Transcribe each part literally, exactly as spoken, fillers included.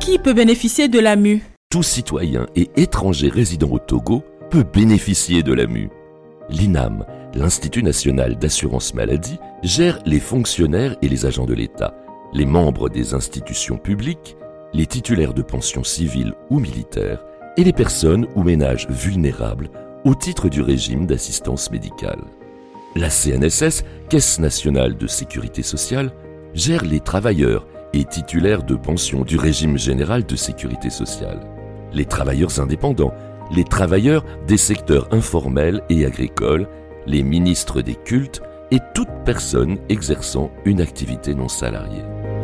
Qui peut bénéficier de l'A M U? Tout citoyen et étranger résidant au Togo peut bénéficier de l'A M U. L'I N A M, l'Institut national d'assurance maladie, gère les fonctionnaires et les agents de l'État, les membres des institutions publiques, les titulaires de pensions civiles ou militaires et les personnes ou ménages vulnérables au titre du régime d'assistance médicale. La C N S S, Caisse nationale de sécurité sociale, gère les travailleurs et titulaires de pensions du régime général de sécurité sociale, les travailleurs indépendants, les travailleurs des secteurs informels et agricoles, les ministres des cultes et toute personne exerçant une activité non salariée.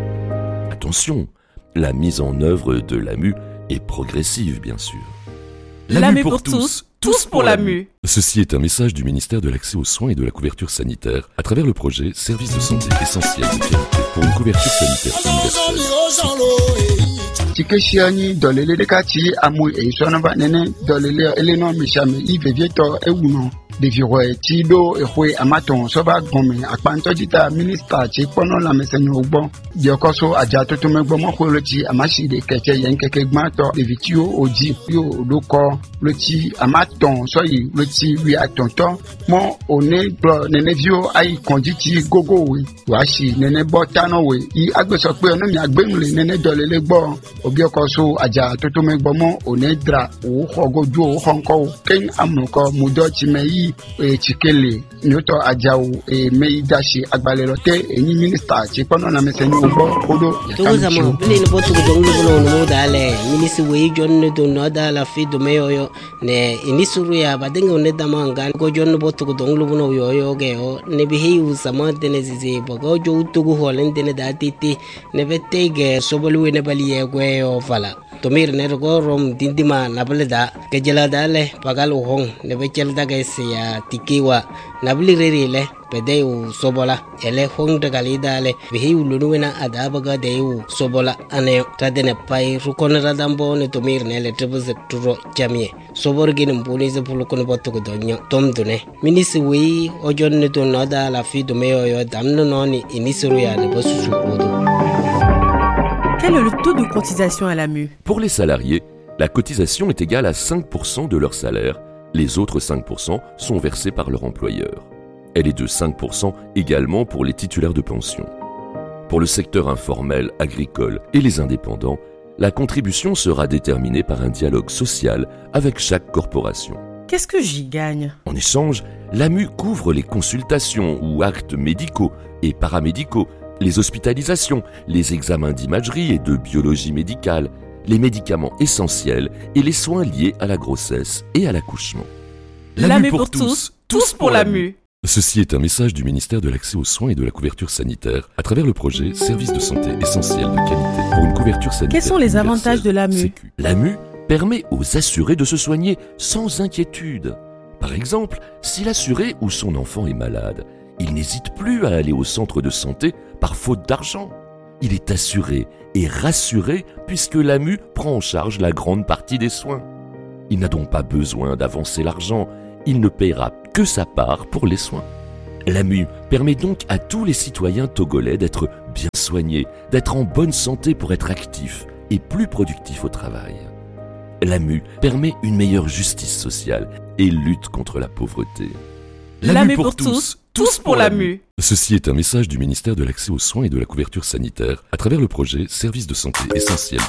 Attention, la mise en œuvre de l'A M U est progressive, bien sûr. L'A M U pour tous, tous pour l'A M U. Ceci est un message du ministère de l'Accès aux soins et de la couverture sanitaire à travers le projet Service de santé essentiel de qualité pour une couverture sanitaire universelle. Tikeshiani dolele dekati amu e sonaba nene dolele eleno mishame ivevieto ewuno deviro ti do ehwe amaton soba gomi apanto jita minister ti pono la meseni ogbo di okoso aja toto megbo mo ko loti amashi de keke yen keke gmato devitio oji yo loko loti amaton soyi loti wi atonto mo one bro nene vio ai konjiti gogo we washi nene botano we i agbeso pe onu mi agbemule nene dolele gbo obi okoso aja toto megbo mo one dra o hogoju o honko ken amuko mudo ti meyi e chikele nyoto ajao e meidashi agbalolote eni minister ti pono na meseni ogbo odo toza mo bele ni botu donglu bono no dale minister we jonne do no dala fi do meyo ne inisuru ya badenga ne damanga go jonne botu donglu bono yoyo ge o ne bihi usama dene zize bogo jo tugu holen dene datiti ne betege sobolu ne bali ye o fala tomir ne go rom dindima nableda ke jela dale pagalu hong ne bechel daga ya tikiwa nabli rerile pedeu sobola ele hong daga lidale bihi ulunuena adabaga deu sobola ane tadene pai rukon radambo ne tomir ne le trebuse turo jamie soborgin mbuni ze pulukon botugo donyo tomdune minisi wi ojonne to noda la fi do meyo yo damno noni inisuru ya ne bosusu odo. Quel est le taux de cotisation à l'A M U? Pour les salariés, la cotisation est égale à cinq pour cent de leur salaire. Les autres cinq pour cent sont versés par leur employeur. Elle est de cinq pour cent également pour les titulaires de pension. Pour le secteur informel, agricole et les indépendants, la contribution sera déterminée par un dialogue social avec chaque corporation. Qu'est-ce que j'y gagne? En échange, l'A M U couvre les consultations ou actes médicaux et paramédicaux, les hospitalisations, les examens d'imagerie et de biologie médicale, les médicaments essentiels et les soins liés à la grossesse et à l'accouchement. L'A M U pour tous, tous pour l'A M U. Ceci est un message du ministère de l'Accès aux soins et de la couverture sanitaire à travers le projet Service de santé essentiel de qualité pour une couverture sanitaire. Quels sont les avantages de l'A M U? L'A M U permet aux assurés de se soigner sans inquiétude. Par exemple, si l'assuré ou son enfant est malade, il n'hésite plus à aller au centre de santé par faute d'argent. Il est assuré et rassuré puisque l'A M U prend en charge la grande partie des soins. Il n'a donc pas besoin d'avancer l'argent, il ne paiera que sa part pour les soins. L'A M U permet donc à tous les citoyens togolais d'être bien soignés, d'être en bonne santé pour être actifs et plus productifs au travail. L'A M U permet une meilleure justice sociale et lutte contre la pauvreté. L'A M U pour tous, tous pour l'A M U. Ceci est un message du ministère de l'Accès aux soins et de la couverture sanitaire à travers le projet Service de santé essentiel.